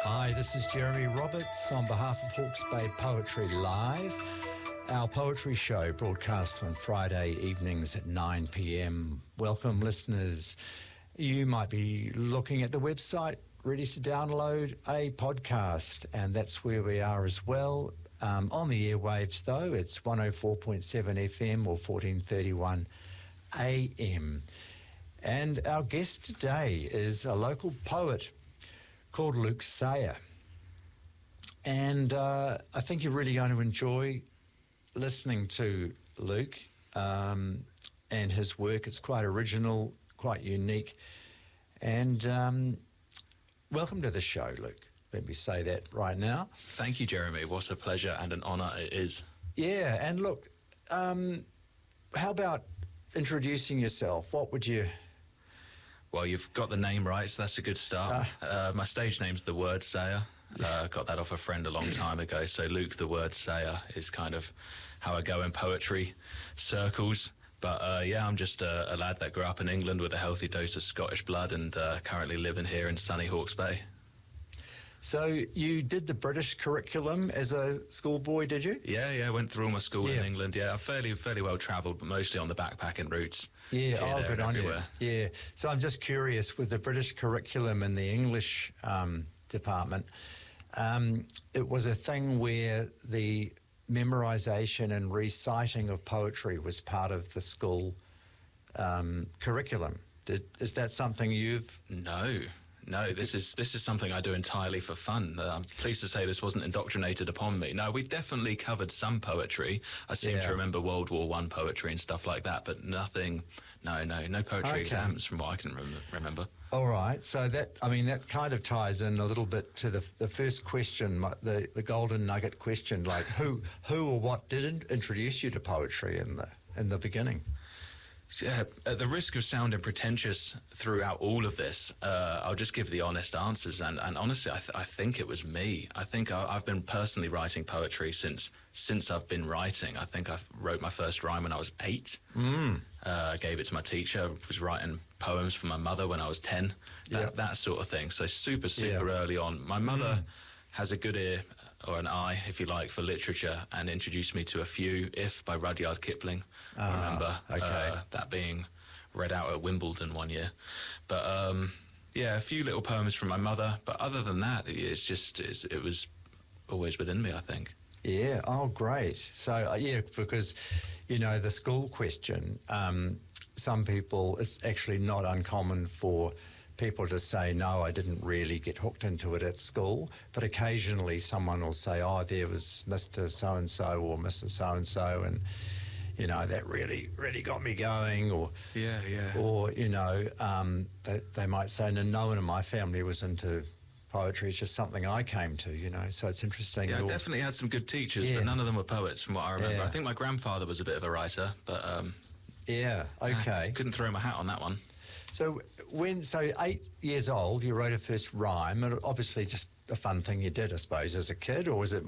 Hi, this is Jeremy Roberts on behalf of Hawke's Bay Poetry Live, our poetry show broadcast on Friday evenings at 9 p.m. Welcome, listeners. You might be looking at the website, ready to download a podcast, and that's where we are as well. On the airwaves, though, it's 104.7 FM or 1431 AM. And our guest today is a local poet called Luke Sayer. And I think you're really going to enjoy listening to Luke and his work. It's quite original, quite unique. And welcome to the show, Luke. Let me say that right now. Thank you, Jeremy. What a pleasure and an honour it is. Yeah, and look, how about introducing yourself? What would you... Well, you've got the name right, so that's a good start. My stage name's The Word Sayer. Got that off a friend a long time ago. So Luke The Word Sayer is kind of how I go in poetry circles. But yeah, I'm just a lad that grew up in England with a healthy dose of Scottish blood and currently living here in sunny Hawke's Bay. So you did the British curriculum as a schoolboy, did you? Yeah, went through all my school in England. Yeah, I'm fairly well travelled, but mostly on the backpacking routes. Yeah, good on you. Yeah, so I'm just curious, with the British curriculum in the English department, it was a thing where the memorisation and reciting of poetry was part of the school curriculum. Is that something you've... No, this is something I do entirely for fun. I'm pleased to say this wasn't indoctrinated upon me. No, we definitely covered some poetry. I seem to remember World War I poetry and stuff like that, but nothing, no poetry exams from what I can remember. All right, so that kind of ties in a little bit to the first question, the golden nugget question, like who or what didn't introduce you to poetry in the beginning? Yeah, at the risk of sounding pretentious throughout all of this, I'll just give the honest answers. And honestly, I think it was me. I think I've been personally writing poetry since I've been writing. I think I wrote my first rhyme when I was 8. I gave it to my teacher. I was writing poems for my mother when I was 10. That sort of thing. So super early on. My mother has a good ear, or an eye, if you like, for literature, and introduced me to a few, If by Rudyard Kipling. I remember that being read out at Wimbledon one year. But a few little poems from my mother. But other than that, it was always within me, I think. Yeah, oh, great. So, because, the school question, some people, it's actually not uncommon for people to say, no, I didn't really get hooked into it at school, but occasionally someone will say, oh, there was Mr. So-and-so or Mrs. So-and-so, and, that really got me going, or, or they might say, no one in my family was into poetry, it's just something I came to, so it's interesting. Yeah, I definitely had some good teachers, but none of them were poets from what I remember. I think my grandfather was a bit of a writer, but... I couldn't throw my hat on that one. So 8 years old, you wrote a first rhyme, and obviously just a fun thing you did, I suppose, as a kid, or was it